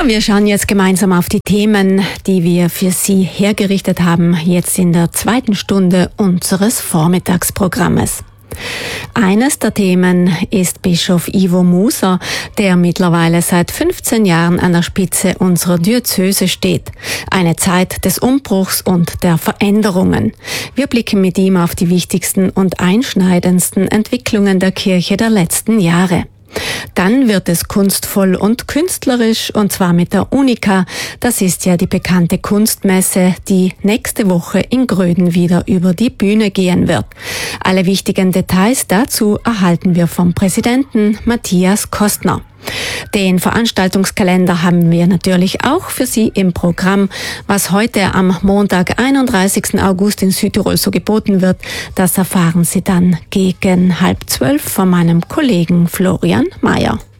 So, wir schauen jetzt gemeinsam auf die Themen, die wir für Sie hergerichtet haben, jetzt in der zweiten Stunde unseres Vormittagsprogrammes. Eines der Themen ist Bischof Ivo Muser, der mittlerweile seit 15 Jahren an der Spitze unserer Diözese steht. Eine Zeit des Umbruchs und der Veränderungen. Wir blicken mit ihm auf die wichtigsten und einschneidendsten Entwicklungen der Kirche der letzten Jahre. Dann wird es kunstvoll und künstlerisch, und zwar mit der Unica. Das ist ja die bekannte Kunstmesse, die nächste Woche in Gröden wieder über die Bühne gehen wird. Alle wichtigen Details dazu erhalten wir vom Präsidenten Matthias Kostner. Den Veranstaltungskalender haben wir natürlich auch für Sie im Programm. Was heute am Montag, 31. August in Südtirol so geboten wird, das erfahren Sie dann gegen 11:30 von meinem Kollegen Florian Mayer.